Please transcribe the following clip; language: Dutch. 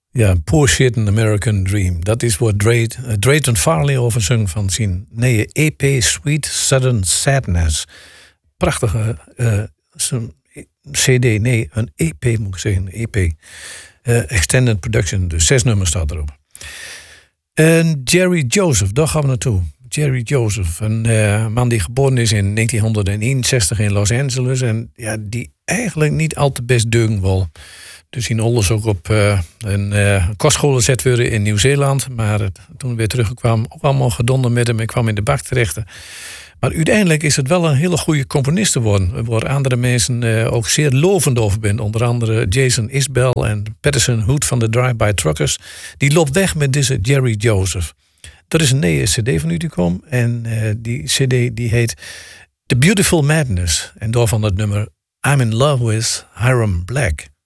Ja, Poor Shit an American Dream. Dat is waar Drayton Farley over zong van zijn nieuwe EP Sweet Southern Sadness. Prachtige CD, nee, een EP moet ik zeggen, EP. Extended Production, dus 6 nummers staat erop. En Jerry Joseph, daar gaan we naartoe. Jerry Joseph, een man die geboren is in 1961 in Los Angeles. En ja, die eigenlijk niet al te best deugen wil. Dus in Olders ook op een kostschool gezet worden in Nieuw-Zeeland. Maar toen weer terugkwam, ook allemaal gedonden met hem. Ik kwam in de bak terecht. Maar uiteindelijk is het wel een hele goede componist geworden. Waar andere mensen ook zeer lovend over zijn. Onder andere Jason Isbell en Patterson Hood van de Drive-By Truckers. Die loopt weg met deze Jerry Joseph. Er is een nieuwe cd van u gekomen. En die cd die heet The Beautiful Madness. En daarvan het nummer I'm in Love with Hiram Black.